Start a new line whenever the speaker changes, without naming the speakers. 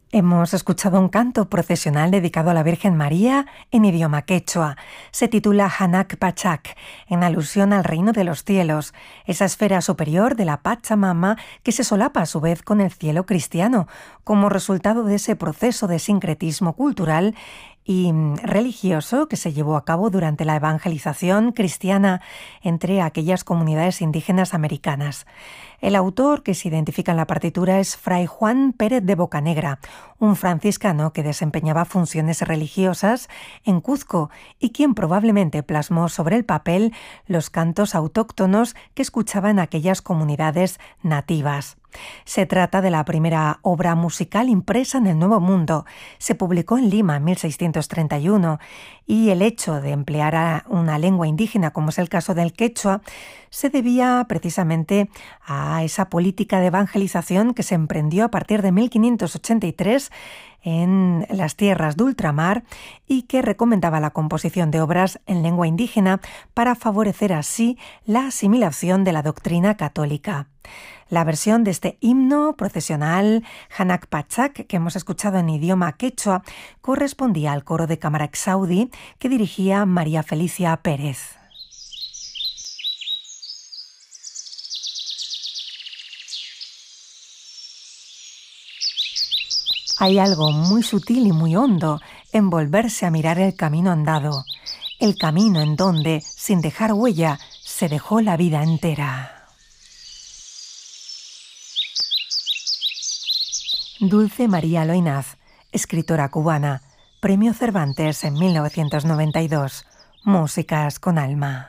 Hemos escuchado un canto procesional dedicado a la Virgen María en idioma quechua. Se titula Hanak Pachak, en alusión al reino de los cielos, esa esfera superior de la Pachamama que se solapa a su vez con el cielo cristiano, como resultado de ese proceso de sincretismo cultural y religioso que se llevó a cabo durante la evangelización cristiana entre aquellas comunidades indígenas americanas. El autor que se identifica en la partitura es Fray Juan Pérez de Bocanegra, un franciscano que desempeñaba funciones religiosas en Cuzco y quien probablemente plasmó sobre el papel los cantos autóctonos que escuchaba en aquellas comunidades nativas. Se trata de la primera obra musical impresa en el Nuevo Mundo. Se publicó en Lima en 1631 y el hecho de emplear una lengua indígena, como es el caso del quechua, se debía precisamente a esa política de evangelización que se emprendió a partir de 1583 en las tierras de ultramar y que recomendaba la composición de obras en lengua indígena para favorecer así la asimilación de la doctrina católica. La versión de este himno procesional, Hanak Pachak, que hemos escuchado en idioma quechua, correspondía al coro de cámara exaudi que dirigía María Felicia Pérez. Hay algo muy sutil y muy hondo en volverse a mirar el camino andado, el camino en donde, sin dejar huella, se dejó la vida entera. Dulce María Loynaz, escritora cubana, Premio Cervantes en 1992, Músicas con alma.